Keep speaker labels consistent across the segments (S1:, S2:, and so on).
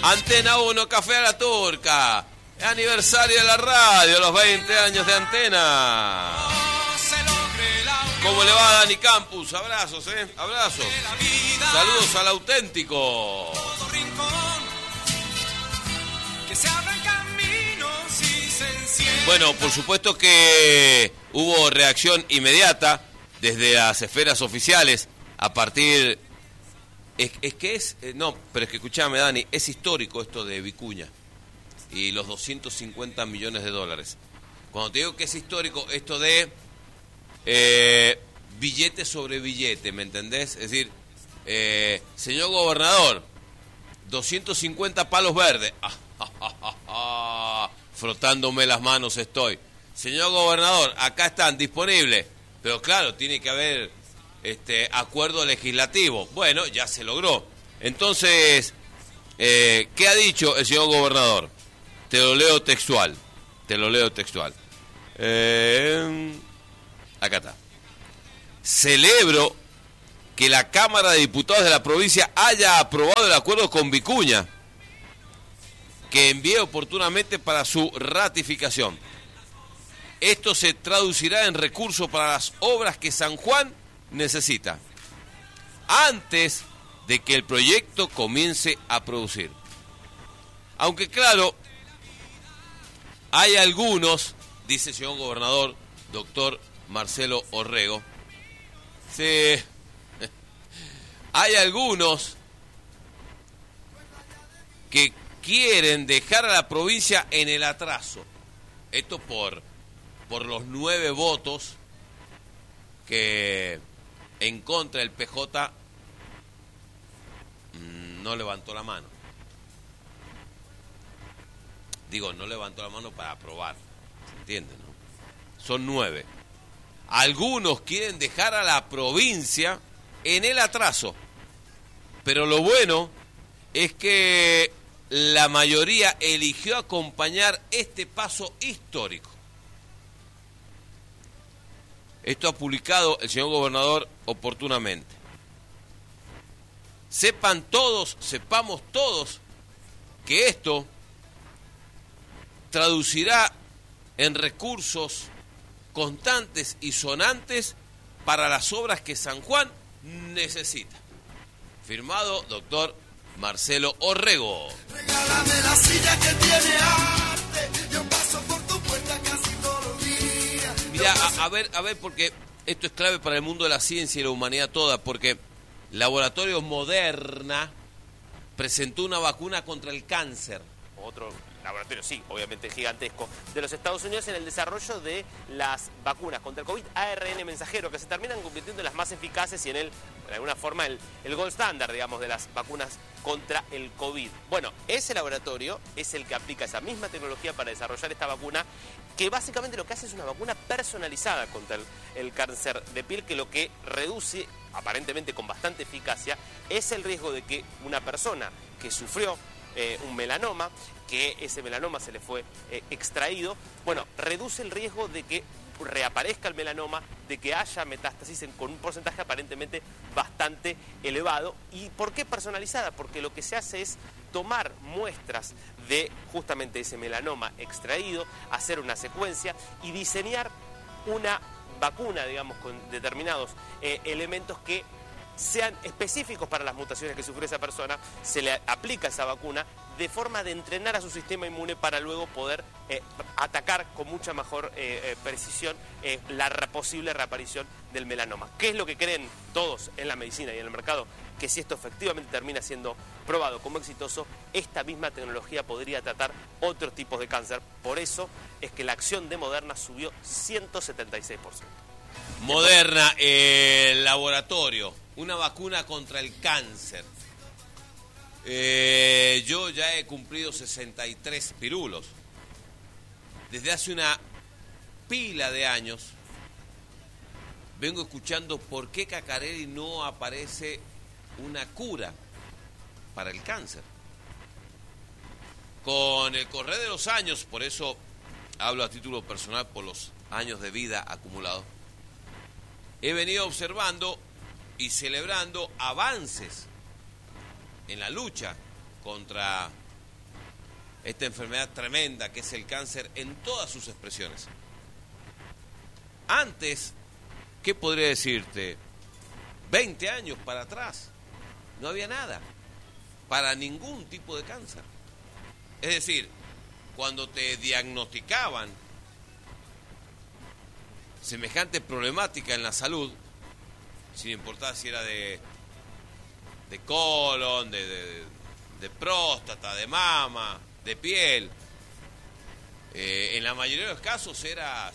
S1: Antena 1, Café a la Turca. Aniversario de la radio, los 20 años de Antena. ¿Cómo le va, Dani Campus? Abrazos, abrazos. Saludos al auténtico. Bueno, por supuesto que hubo reacción inmediata desde las esferas oficiales a partir... No, pero es que escuchame, Dani, es histórico esto de Vicuña y los 250 millones de dólares. Cuando te digo que es histórico, esto de billete sobre billete, ¿me entendés? Es decir, señor gobernador, 250 palos verdes. Frotándome las manos estoy. Señor gobernador, acá están disponibles. Pero claro, tiene que haber acuerdo legislativo. Bueno, ya se logró. Entonces, ¿qué ha dicho el señor gobernador? Te lo leo textual. Acá está. Celebro que la Cámara de Diputados de la provincia haya aprobado el acuerdo con Vicuña, que envié oportunamente para su ratificación. Esto se traducirá en recursos para las obras que San Juan necesita, antes de que el proyecto comience a producir. Aunque claro, hay algunos, dice el señor gobernador, doctor Marcelo Orrego, sí, hay algunos que quieren dejar a la provincia en el atraso. Esto por los 9 votos que en contra del PJ no levantó la mano. Digo, no levantó la mano para aprobar. ¿Se entiende, no? Son 9. Algunos quieren dejar a la provincia en el atraso. Pero lo bueno es que la mayoría eligió acompañar este paso histórico. Esto ha publicado el señor gobernador oportunamente. Sepamos todos que esto traducirá en recursos constantes y sonantes para las obras que San Juan necesita. Firmado, doctor Marcelo Orrego.
S2: Regálame la silla que tiene arte, yo paso por tu puerta casi todos los días.
S1: Mira, a ver, porque esto es clave para el mundo de la ciencia y la humanidad toda, porque Laboratorio Moderna presentó una vacuna contra el cáncer.
S3: Otro laboratorio, sí, obviamente gigantesco, de los Estados Unidos en el desarrollo de las vacunas contra el COVID, ARN mensajero, que se terminan convirtiendo en las más eficaces y de alguna forma, el gold standard, digamos, de las vacunas contra el COVID. Bueno, ese laboratorio es el que aplica esa misma tecnología para desarrollar esta vacuna, que básicamente lo que hace es una vacuna personalizada contra el cáncer de piel, que lo que reduce, aparentemente con bastante eficacia, es el riesgo de que una persona que sufrió un melanoma, que ese melanoma se le fue extraído, bueno, reduce el riesgo de que reaparezca el melanoma, de que haya metástasis con un porcentaje aparentemente bastante elevado. ¿Y por qué personalizada? Porque lo que se hace es tomar muestras de justamente ese melanoma extraído, hacer una secuencia y diseñar una vacuna, digamos, con determinados elementos que sean específicos para las mutaciones que sufrió esa persona. Se le aplica esa vacuna de forma de entrenar a su sistema inmune para luego poder atacar con mucha mejor precisión la posible reaparición del melanoma. ¿Qué es lo que creen todos en la medicina y en el mercado? Que si esto efectivamente termina siendo probado como exitoso, esta misma tecnología podría tratar otros tipos de cáncer. Por eso es que la acción de Moderna subió 176%.
S1: Moderna, el laboratorio, una vacuna contra el cáncer. Yo ya he cumplido 63 pirulos. Desde hace una pila de años vengo escuchando por qué Cacarelli no aparece una cura para el cáncer. Con el correr de los años, por eso hablo a título personal por los años de vida acumulados, he venido observando y celebrando avances en la lucha contra esta enfermedad tremenda que es el cáncer en todas sus expresiones. Antes, ¿qué podría decirte? 20 años para atrás, no había nada para ningún tipo de cáncer. Es decir, cuando te diagnosticaban semejante problemática en la salud, sin importar si era de colon, de próstata, de mama, de piel, en la mayoría de los casos eras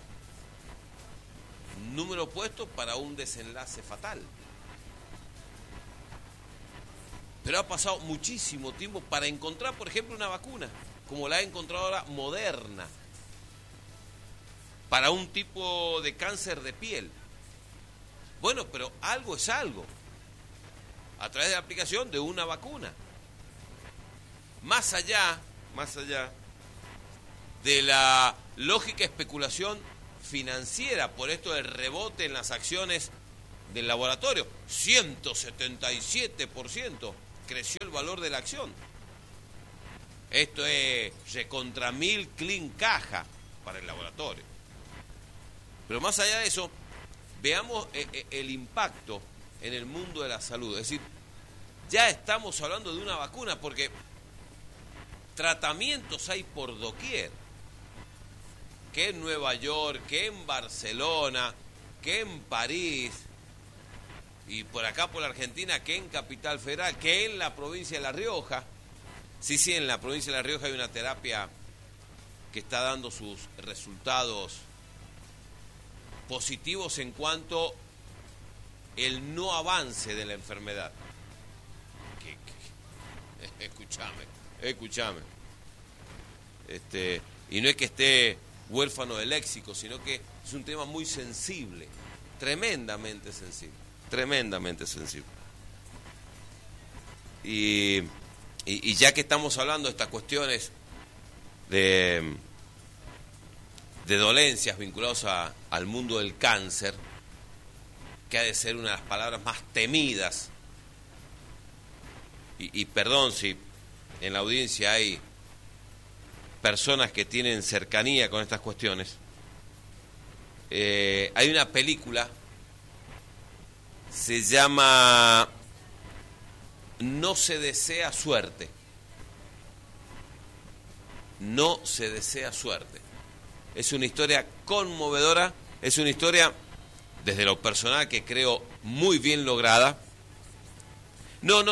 S1: número puesto para un desenlace fatal. Pero ha pasado muchísimo tiempo para encontrar, por ejemplo, una vacuna, como la ha encontrado ahora Moderna, para un tipo de cáncer de piel. Bueno, pero algo es algo, a través de la aplicación de una vacuna. Más allá de la lógica especulación financiera por esto del rebote en las acciones del laboratorio, 177% creció el valor de la acción. Esto es recontra 1000 clean caja para el laboratorio. Pero más allá de eso, veamos el impacto en el mundo de la salud. Es decir, ya estamos hablando de una vacuna porque tratamientos hay por doquier. Que en Nueva York, que en Barcelona, que en París, y por acá por la Argentina, que en Capital Federal, que en la provincia de La Rioja. Sí, en la provincia de La Rioja hay una terapia que está dando sus resultados positivos en cuanto el no avance de la enfermedad. Escúchame. Y no es que esté huérfano de léxico, sino que es un tema muy sensible, tremendamente sensible. Y ya que estamos hablando de estas cuestiones de dolencias vinculadas al mundo del cáncer, que ha de ser una de las palabras más temidas, y perdón si en la audiencia hay personas que tienen cercanía con estas cuestiones, hay una película, se llama No se desea suerte. No se desea suerte. Es una historia conmovedora, es una historia, desde lo personal, que creo muy bien lograda. No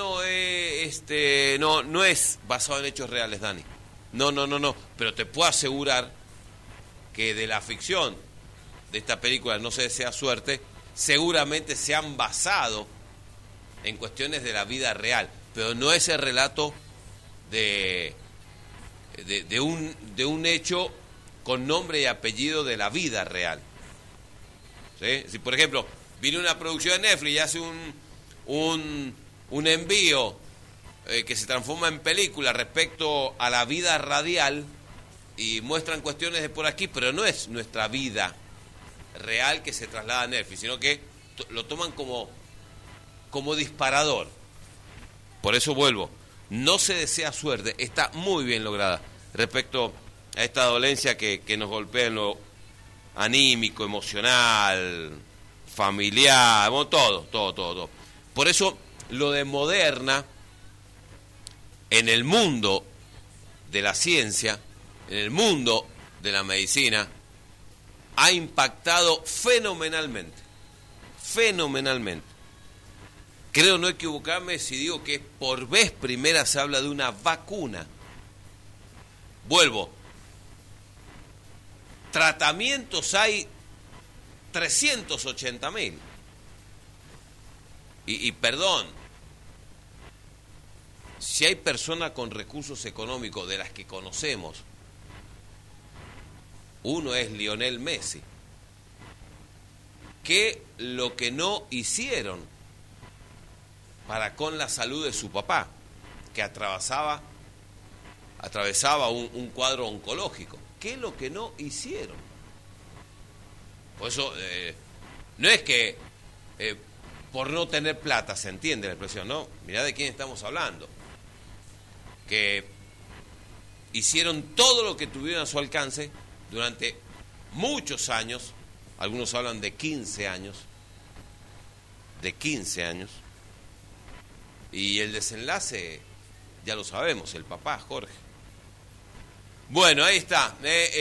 S1: es basado en hechos reales, Dani. No, pero te puedo asegurar que de la ficción de esta película No se desea suerte, seguramente se han basado en cuestiones de la vida real, pero no es el relato de un hecho con nombre y apellido de la vida real. ¿Sí? Si, por ejemplo, viene una producción de Netflix y hace un envío que se transforma en película respecto a la vida radial y muestran cuestiones de por aquí, pero no es nuestra vida real que se traslada a Netflix, sino que lo toman como disparador. Por eso vuelvo, No se desea suerte, está muy bien lograda respecto a esta dolencia que nos golpea en lo anímico, emocional, familiar, bueno, todo. Por eso lo de Moderna en el mundo de la ciencia, en el mundo de la medicina, ha impactado fenomenalmente. Creo no equivocarme si digo que por vez primera se habla de una vacuna. Vuelvo. Tratamientos hay 380.000. Y perdón, si hay personas con recursos económicos de las que conocemos, uno es Lionel Messi, que lo que no hicieron para con la salud de su papá, que atravesaba un cuadro oncológico, ¿qué es lo que no hicieron? Por eso, no es que por no tener plata, se entiende la expresión, ¿no? Mirá de quién estamos hablando, que hicieron todo lo que tuvieron a su alcance durante muchos años, algunos hablan de 15 años, y el desenlace ya lo sabemos, el papá Jorge. Bueno, ahí está,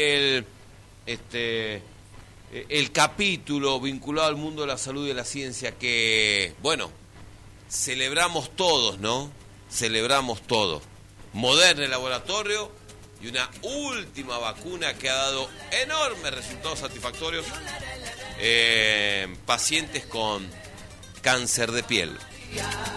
S1: el capítulo vinculado al mundo de la salud y de la ciencia que, bueno, celebramos todos, ¿no? Celebramos todos. Moderna el laboratorio y una última vacuna que ha dado enormes resultados satisfactorios en pacientes con cáncer de piel.